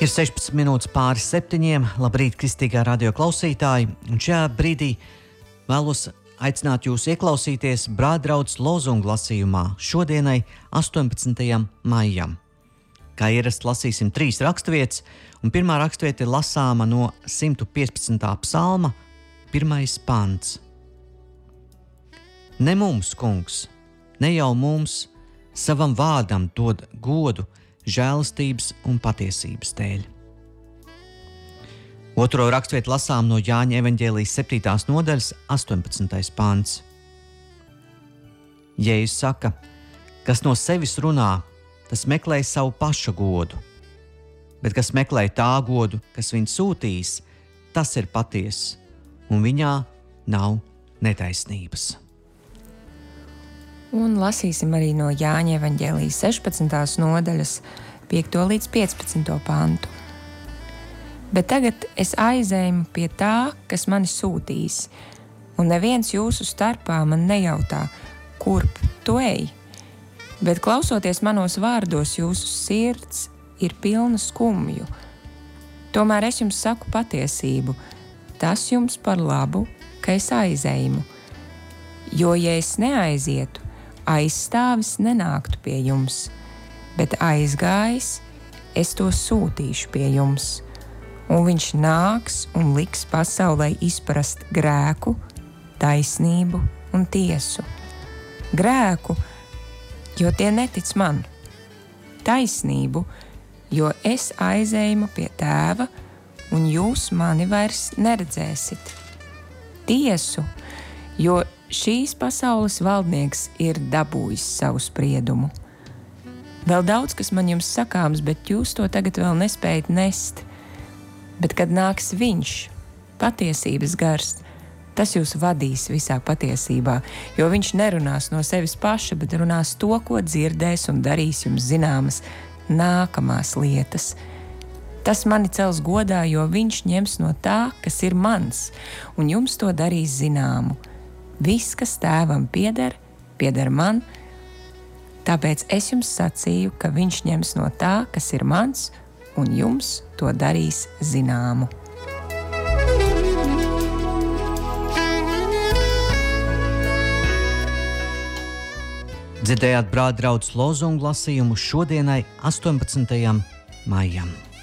Ir 16 minūtes pāri 7. Labrīt, kristīgā radio klausītāji. Un šajā brīdī vēlos aicināt jūs ieklausīties brāļdraudzes lozungu lasījumā šodienai, 18. maijam. Kā ierasts, lasīsim 3 raksturvietas, un pirmā raksturvieta ir lasāma no 115. psalma, 1. pants. Ne mums, kungs, ne jau mums, savam vārdam dod godu, žēlastības un patiesības dēļ. Otro raksturvietu lasām no Jāņa evaņģēlijas 7. nodaļas 18. pants. Jēzus saka, kas no sevis runā, tas meklē savu paša godu, bet kas meklē tā godu, kas viņu sūtīs, tas ir patiess, un viņā nav netaisnības. Un lasīsim arī no Jāņa evaņģēlijas 16. nodaļas 5. līdz 15. pantu. Bet tagad es aizēju pie tā, kas mani sūtīs, un neviens jūsu starpā man nejautā, kurp tu ej. Bet klausoties manos vārdos, jūsu sirds ir pilna skumju. Tomēr es jums saku patiesību, tas jums par labu, ka es aizēju. Jo, ja es neaizietu, aizstāvis nenāktu pie jums, bet aizgājis, es to sūtīšu pie jums. Un viņš nāks un liks pasaulē izprast grēku, taisnību un tiesu. Grēku, jo tie netic man. Taisnību, jo es aizēju pie tēva, un jūs mani vairs neredzēsit. Tiesu, jo šīs pasaules valdnieks ir dabūjis savu spriedumu. Vēl daudz, kas man jums sakāms, bet jūs to tagad vēl nespējat nest. Bet kad nāks viņš, patiesības gars, tas jūs vadīs visā patiesībā, jo viņš nerunās no sevis paša, bet runās to, ko dzirdēs un darīs jums zināmas nākamās lietas. Tas mani cels godā, jo viņš ņems no tā, kas ir mans, un jums to darīs zināmu. Viss, kas tēvam pieder man, tāpēc es jums sacīju, ka viņš ņems no tā, kas ir mans, un jums to darīs zināmu. Dzirdējāt brāļdraudzes lozungu lasījumu šodienai, 18. maijam.